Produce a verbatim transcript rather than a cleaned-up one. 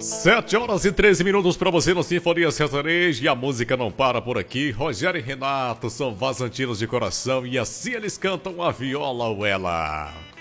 Sete horas e treze minutos para você no Sinfonia Sertaneja e a música não para por aqui. Rogério e Renato são vazantinos de coração e assim eles cantam a viola ou ela.